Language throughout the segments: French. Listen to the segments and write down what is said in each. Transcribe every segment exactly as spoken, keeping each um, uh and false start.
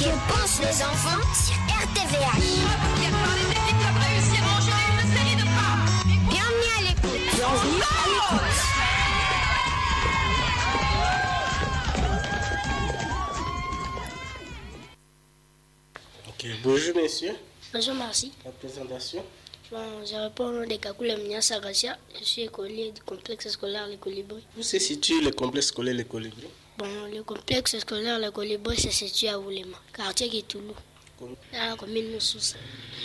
Que pensent les enfants sur R T V H. Bienvenue à l'écoute. Bienvenue à l'écoute. Ok, bonjour messieurs. Bonjour, merci. La présentation. Bon, je réponds au nom de Kakule Mnia Sagasia. Je suis écolier du complexe scolaire Les Colibris. Où se situe le complexe scolaire Les Colibris? Bon, le complexe scolaire Les Colibris se situe à Oulema, quartier Kitoulou, dans la commune de Sousa.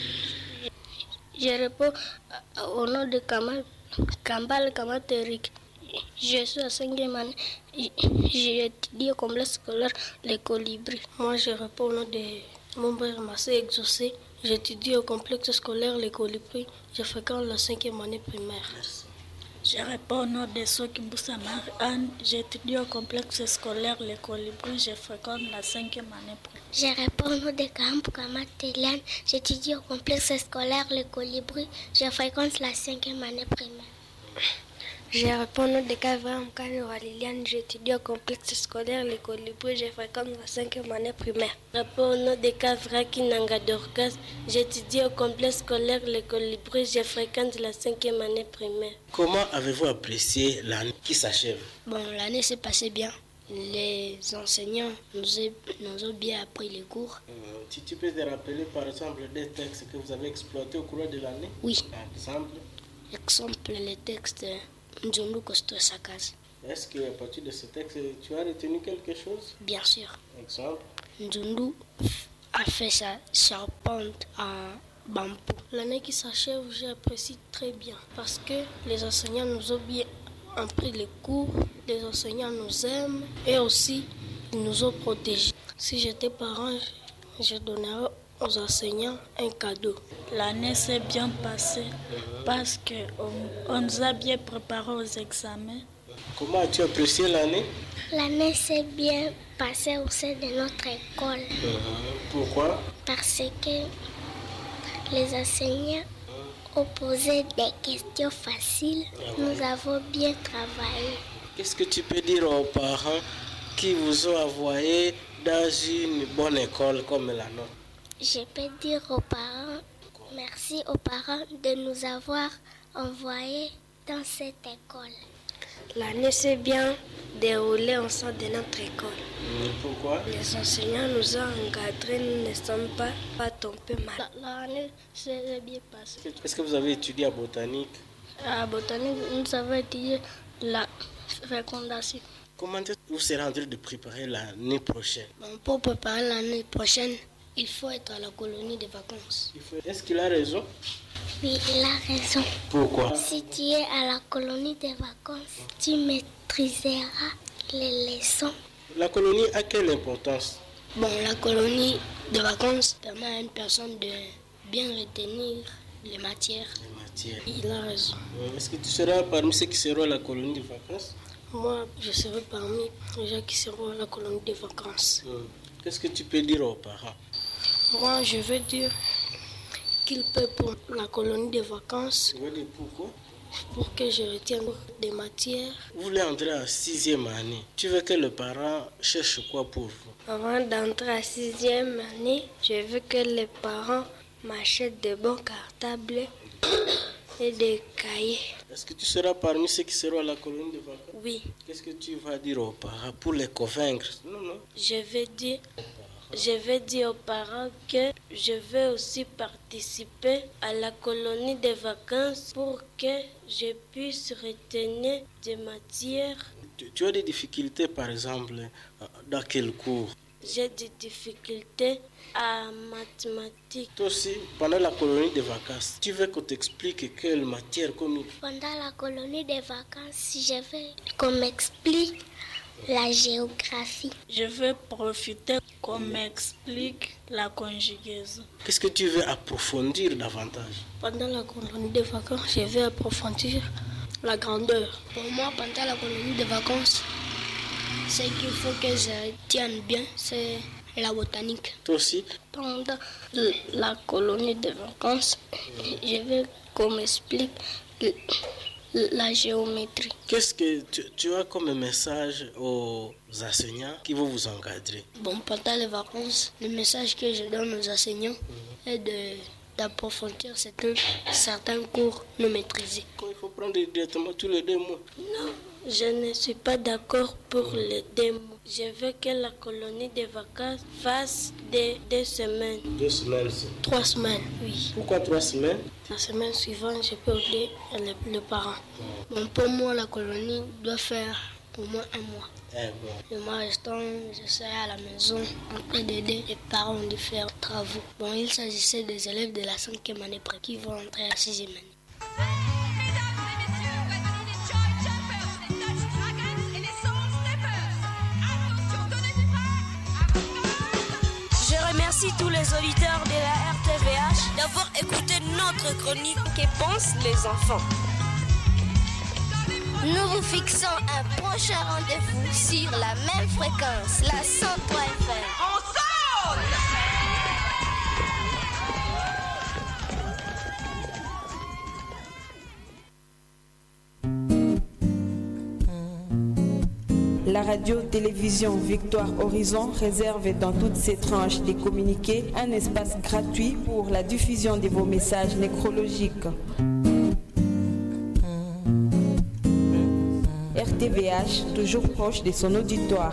Je réponds au nom de Kamal, Kambal Kamaterik. Je suis à cinquième année. J'ai étudié au complexe scolaire Les Colibris. Moi, je réponds au nom de mon père Massé Exaucé. J'étudie au complexe scolaire Les Colibris. Je fréquente la cinquième année primaire. Merci. Je réponds au nom de Soki Boussa Marie-Anne. J'étudie au complexe scolaire Les Colibris. Je fréquente la cinquième année primaire. Je réponds au nom de Kampu Kamateliane. J'étudie au complexe scolaire Les Colibris. Je fréquente la cinquième année primaire. Je réponds au nom de Kavram Kanora Liliane. J'étudie au complexe scolaire Les Colibris. Je fréquente la cinquième année primaire. Je réponds au nom de Kavraki Nanga Dorcas. J'étudie au complexe scolaire Les Colibris. Je fréquente la cinquième année primaire. Comment avez-vous apprécié l'année qui s'achève? Bon, l'année s'est passée bien. Les enseignants nous, a, nous ont bien appris les cours. Euh, tu, tu peux te rappeler par exemple des textes que vous avez exploités au cours de l'année? Oui. Par exemple? Exemple, les textes Nzundu Kosto Sakaz. Est-ce qu'à partir de ce texte, tu as retenu quelque chose? Bien sûr. Exemple? Nzundu a fait sa charpente en bambou. L'année qui s'achève, j'apprécie très bien parce que les enseignants nous ont bien appris les cours, les enseignants nous aiment et aussi ils nous ont protégés. Si j'étais parent, je donnerais aux enseignants un cadeau. L'année s'est bien passée parce qu'on on nous a bien préparés aux examens. Comment as-tu apprécié l'année? L'année s'est bien passée au sein de notre école. Euh, pourquoi? Parce que les enseignants ont posé des questions faciles. Nous avons bien travaillé. Qu'est-ce que tu peux dire aux parents qui vous ont envoyé dans une bonne école comme la nôtre? Je peux dire aux parents, merci aux parents de nous avoir envoyés dans cette école. L'année s'est bien déroulée au sein de notre école. Pourquoi? Les enseignants nous ont encadrés, nous ne sommes pas, pas tombés mal. L'année s'est bien passée. Est-ce que vous avez étudié à botanique? À botanique, nous avons étudié la fécondation. Comment vous serez en train de préparer l'année prochaine? Bon, pour préparer l'année prochaine, il faut être à la colonie de vacances. Il faut... Est-ce qu'il a raison? Oui, il a raison. Pourquoi? Si tu es à la colonie de vacances, tu maîtriseras les leçons. La colonie a quelle importance? Bon, la colonie de vacances permet à une personne de bien retenir les matières. Les matières. Il a raison. Est-ce que tu seras parmi ceux qui seront à la colonie de vacances? Moi, je serai parmi les gens qui seront à la colonie de vacances. Qu'est-ce que tu peux dire aux parents? Moi, je veux dire qu'ils paient pour la colonie de vacances. Tu veux dire pourquoi? Pour que je retienne des matières. Vous voulez entrer en sixième année. Tu veux que le parent cherche quoi pour vous? Avant d'entrer en sixième année, je veux que les parents m'achètent de bons cartables et des cahiers. Est-ce que tu seras parmi ceux qui seront à la colonie de vacances? Oui. Qu'est-ce que tu vas dire aux parents pour les convaincre? Non, non. Je vais dire, je vais dire aux parents que je vais aussi participer à la colonie de vacances pour que je puisse retenir des matières. Tu, tu as des difficultés, par exemple, dans quel cours? J'ai des difficultés à mathématiques. Toi aussi, pendant la colonie de vacances, tu veux qu'on t'explique quelle matière comme... Pendant la colonie de vacances, je veux qu'on m'explique la géographie. Je veux profiter qu'on m'explique la conjugaison. Qu'est-ce que tu veux approfondir davantage? Pendant la colonie de vacances, je vais approfondir la grandeur. Pour moi, pendant la colonie de vacances, ce qu'il faut que je tienne bien, c'est la botanique. Toi aussi? Pendant la colonie de vacances, je veux qu'on m'explique la géométrie. Qu'est-ce que tu, tu as comme message aux enseignants qui vont vous encadrer? Bon, pendant les vacances, le message que je donne aux enseignants mmh. est de, d'approfondir certains, certains cours non maîtrisés. Il faut prendre directement tous les deux mois. Non, je ne suis pas d'accord pour mmh. les deux mois. Je veux que la colonie de vacances fasse des, deux semaines. Deux semaines, c'est... Trois semaines, oui. Pourquoi trois semaines? La semaine suivante, je peux aider les, les parents. Mmh. Bon, pour moi, la colonie doit faire au moins un mois. Eh bon. Le mois restant, je serai à la maison en train d'aider les parents de faire travaux. Bon, il s'agissait des élèves de la cinquième année près qui vont entrer à la sixième année. Je remercie tous les auditeurs de la R T V H d'avoir écouté notre chronique Que pensent les enfants. Nous vous fixons un prochain rendez-vous sur la même fréquence, la cent trois F M. On sonne! La radio-télévision Victoire Horizon réserve dans toutes ses tranches des communiqués un espace gratuit pour la diffusion de vos messages nécrologiques. R T V H, toujours proche de son auditoire.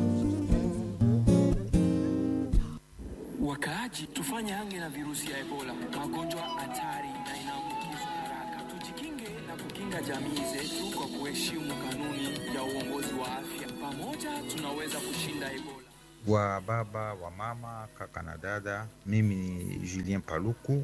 Wakaaji, tufanye hange na virusi ya Ebola, magonjwa hatari na inaambukizwa haraka. Tujikinge na kukinga jamii zetu kwa kuheshimu kanuni ya uongozi wa afya. Pamoja tunaweza kushinda Ebola. Wa baba, wa mama, kaka na dada, mimi ni Julien Paluku,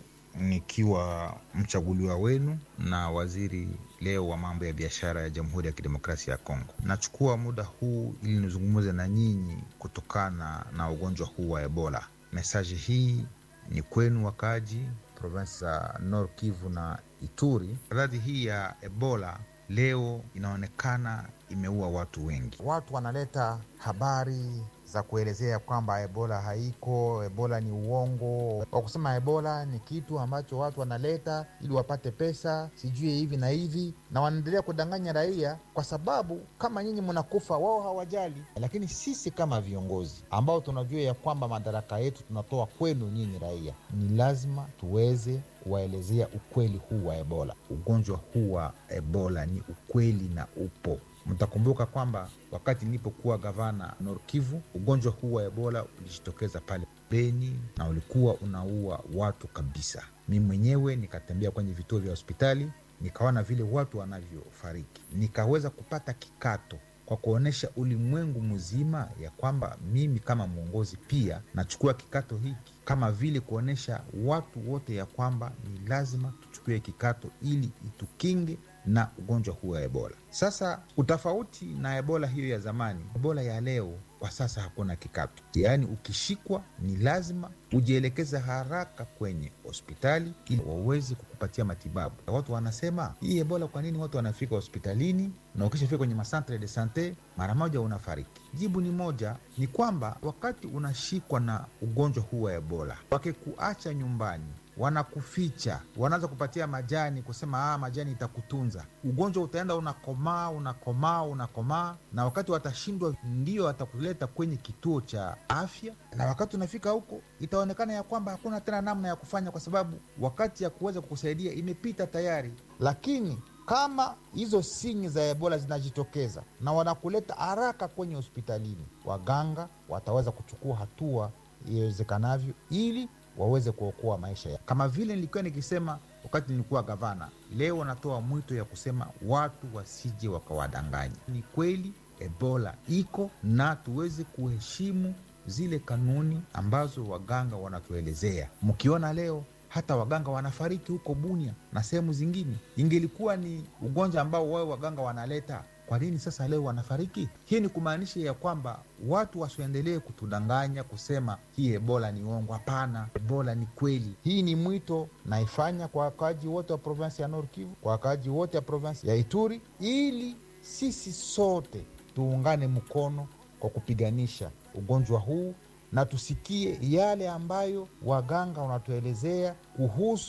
nikiwa mchaguliwa wenu na waziri leo wa mambo ya biashara ya Jamhuri ya Kidemokrasia ya Kongo. Nachukua muda huu ili nizungumze na nyinyi kutokana na ugonjwa huu wa Ebola. Mesaji hii ni kwenu wakaji provinsi za Nord Kivu na Ituri. Radhi hii ya Ebola leo inaonekana imeua watu wengi. Watu wanaleta habari za kuelezea kwamba Ebola haiko, Ebola ni uongo. Kwa kusema Ebola ni kitu ambacho watu wanaleta ili wapate pesa, sijui hivi na hivi, na wanaendelea kudanganya raia kwa sababu kama nyinyi mnakufa wao hawajali. Lakini sisi kama viongozi ambao tunajua ya kwamba madaraka yetu tunatoa kwenu nyinyi raia, ni lazima tuweze kuwaelezea ukweli huu wa Ebola. Ugonjwa huu wa Ebola ni ukweli na upo. Mtakumbuka kwamba wakati nilipokuwa gavana Nord Kivu, ugonjwa huu wa Ebola ulijitokeza pale Beni na ulikuwa unaua watu kabisa. Mimi mwenyewe nikatembea kwenye vituo vya hospitali, nikaona vile watu wanavyofariki. Nikaweza kupata kikato kwa kuonesha ulimwengu mzima ya kwamba mimi kama mwongozi pia nachukua kikato hiki, kama vile kuonesha watu wote ya kwamba ni lazima tuchukue kikato ili itukinge na ugonjwa huu wa Ebola. Sasa utafauti na Ebola hiyo ya zamani, Ebola ya leo kwa sasa hakuna kikato. Yaani ukishikwa ni lazima ujielekeze haraka kwenye hospitali ili waweze kukupatia matibabu. Watu wanasema hii Ebola, kwa nini watu wanafika hospitalini na ukishafika kwenye masantre de sante mara moja unafariki? Jibu ni moja, ni kwamba wakati unashikwa na ugonjwa huu wa Ebola, wakikuacha nyumbani, wanakuficha, wanaanza kupatia majani, kusema ah, majani itakutunza. Ugonjwa utaenda unakomaa, unakomaa, unakomaa, na wakati watashindwa ndio watakuleta kwenye kituo cha afya, na wakati unafika huko itaonekana ya kwamba hakuna tena namna ya kufanya, kwa sababu wakati ya kuweza kukusaidia imepita tayari. Lakini kama hizo sinyi za Ebola zinajitokeza na wanakuleta haraka kwenye hospitalini, waganga wataweza kuchukua hatua iwezekanavyo ili waweze kuokoa maisha ya. Kama vile nilikuwa nikisema wakati nilikuwa gavana, leo natoa mwito ya kusema watu wasije wakawadanganya. Ni kweli Ebola iko na tuweze kuheshimu zile kanuni ambazo waganga wanatuelezea. Mkiona leo hata waganga wanafariki huko Bunia na sehemu zingine, ingelikuwa ni ugonjwa ambao wao waganga wanaleta, kwa nini sasa leo wanafariki? Hii ni kumaanisha ya kwamba watu wasiendelee kutudanganya kusema hii Ebola ni uongo. Hapana, Ebola ni kweli. Hii ni mwito naifanya kwa wakaaji wote wa provinsi ya Nord Kivu, kwa wakaaji wote wa provinsi ya Ituri, ili sisi sote tuungane mkono kwa kupiganisha ugonjwa huu na tusikie yale ambayo waganga wanatuelezea kuhusu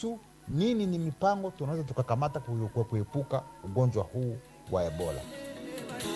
nini ni mipango tunaweza tukakamata kuepuka ugonjwa huu wa Ebola.